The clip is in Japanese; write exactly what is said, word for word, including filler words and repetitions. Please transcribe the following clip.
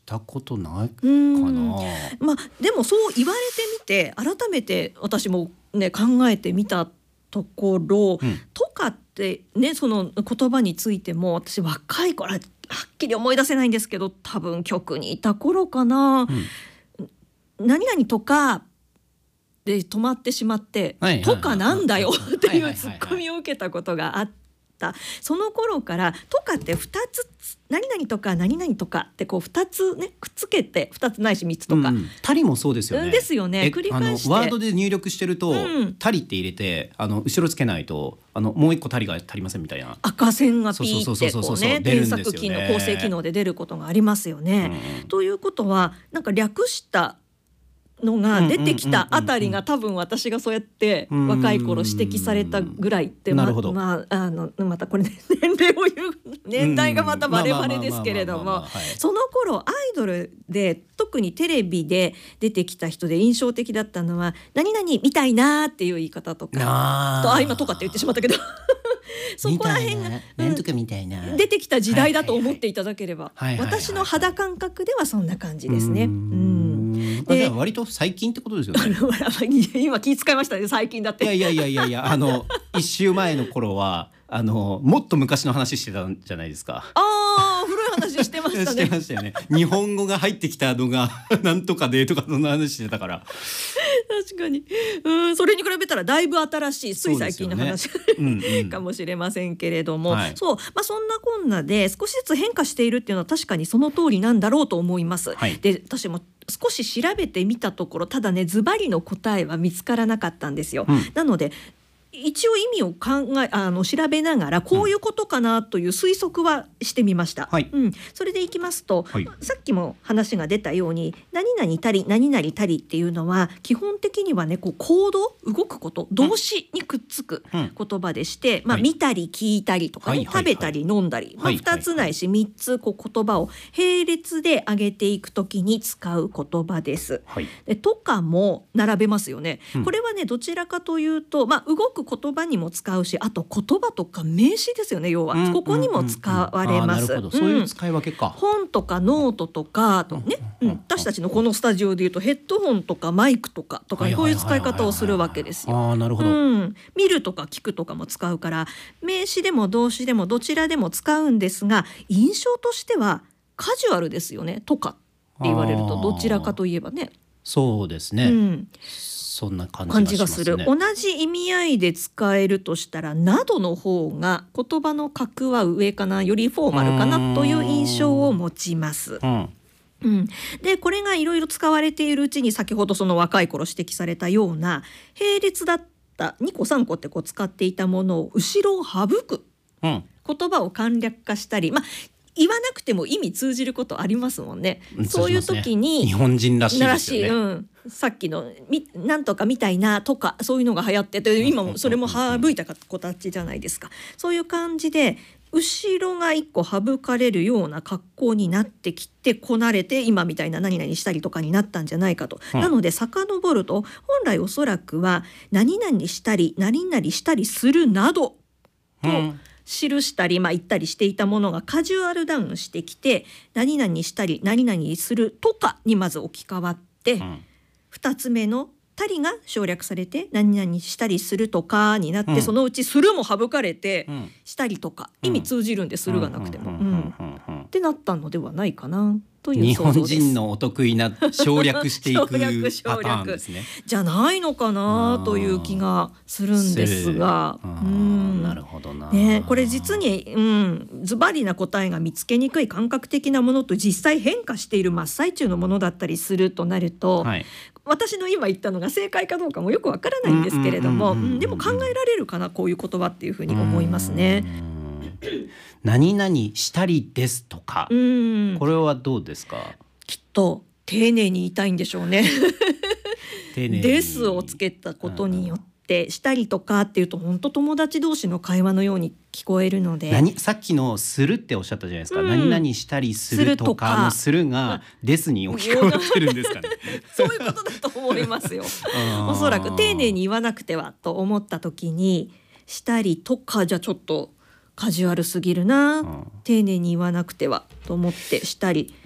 したことないかうん、 な。 まあでもそう言われてみて改めて私もね考えてみたところ、 うんとかってねその言葉についても私若い頃はっきり思い出せないんですけど多分局にいた頃かな、 うん、 何々とかで止まってしまって、 はいはいはい、 とかなんだよっていうツッコミを受けたことがあった。その頃からとかってふたつ何々とか何々とかってこうふたつねくっつけてふたつないしみっつとか、うん、 たりもそうですよね。 ですよね。繰り返してあのワードで入力してると、うん、たりって入れてあの後ろつけないとあのもう一個たりが足りませんみたいな赤線がピーってこうね添削機の構成機能で出ることがありますよね、うん、ということはなんか略したのが出てきたあたりが多分私がそうやって若い頃指摘されたぐらいって、まあ、あのまたこれ、ね、年齢を言う年代がまたバレバレですけれどもその頃アイドルで特にテレビで出てきた人で印象的だったのは何々みたいなっていう言い方とかとあ今とかって言ってしまったけどそこら辺がなんとかみたいな出てきた時代だと思っていただければ私の肌感覚ではそんな感じですね。うんでじゃあ割と最近ってことですよね。 今気遣いましたね最近だって。 いやいやいやいやあの一周前の頃はあのもっと昔の話してたんじゃないですか。 あー古い話してましたねしてましたよね。日本語が入ってきたのがなんとかでとかそんな話してたから確かにうんそれに比べたらだいぶ新しいつい最近の話、ねうんうん、かもしれませんけれども、はい、そうまあ、そんなこんなで少しずつ変化しているっていうのは確かにその通りなんだろうと思います、はい、で私も少し調べてみたところただねズバリの答えは見つからなかったんですよ、うん、なので一応意味を考えあの調べながらこういうことかなという推測はしてみました、はいうん、それでいきますと、はい、さっきも話が出たように何々たり何々たりっていうのは基本的にはねこう行動動くこと動詞にくっつく言葉でして、うんまあ、見たり聞いたりとか、ねはいはいはい、食べたり飲んだり、まあ、ふたつないしみっつこう言葉を並列で挙げていくときに使う言葉です、はい、でとかも並べますよね、うん、これはねどちらかというと、まあ、動く言葉にも使うしあと言葉とか名詞ですよね要は、うん、ここにも使われます、 うんうんうん、そういう使い分けか、うん、 本とかノートとかと、ねうん、私たちのこのスタジオでいうとヘッドホンとかマイクとかとかこういう使い方をするわけですよ。 あ、なるほど、 うん、見るとか聞くとかも使うから名詞でも動詞でもどちらでも使うんですが印象としてはカジュアルですよねとかって言われるとどちらかといえばねそうですね、うんそんな感じがしますね。 感じがする。同じ意味合いで使えるとしたらなどの方が言葉の格は上かなよりフォーマルかなという印象を持ちます、うんうん、でこれがいろいろ使われているうちに先ほどその若い頃指摘されたような並列だったにこさんこってこう使っていたものを後ろを省く、うん、言葉を簡略化したりまあ言わなくても意味通じることありますもんね。そういう時に、 ね、日本人らしいですよね。 うん、さっきのみなんとかみたいなとかそういうのが流行ってて今もそれも省いた子たちじゃないですか。そういう感じで後ろが一個省かれるような格好になってきてこなれて今みたいな何々したりとかになったんじゃないかと、うん、なので遡ると本来おそらくは何々したり何々したりするなどと、うん記したり、まあ、言ったりしていたものがカジュアルダウンしてきて何々したり何々するとかにまず置き換わって、うん、ふたつめのたりが省略されて何々したりするとかになって、うん、そのうちするも省かれて、うん、したりとか意味通じるんでするがなくてもってなったのではないかなという想像です。 日本人のお得意な省略していくパターンですねじゃないのかなという気がするんですがうんなるほどな、 ね、これ実に、うん、ズバリな答えが見つけにくい感覚的なものと実際変化している真っ最中のものだったりするとなると、はい、私の今言ったのが正解かどうかもよくわからないんですけれどもでも考えられるかなこういう言葉っていうふうに思いますね。 何々したりですとかうんこれはどうですか。 きっと丁寧に言いたいんでしょうね丁寧にですをつけたことによってしたりとかっていうと本当友達同士の会話のように聞こえるので何さっきのするっておっしゃったじゃないですか、うん、何々したりするとかのするがですに置き換わってるんですかねそういうことだと思いますよおそらく丁寧に言わなくてはと思った時にしたりとかじゃちょっとカジュアルすぎるな、うん、丁寧に言わなくてはと思ってしたり